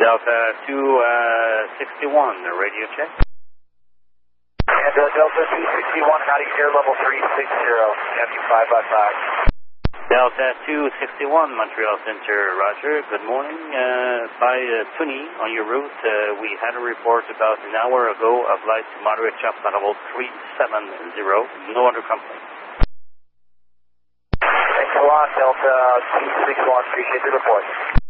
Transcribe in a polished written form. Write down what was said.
Delta 261, radio check. And Delta 261, Naughty Air level 360, Avenue 555. Delta 261, Montreal Center, roger. Good morning. By Tuni, on your route, we had a report about an hour ago of light to moderate chop on level 370. No other complaints. Thanks a lot, Delta 261. Appreciate the report.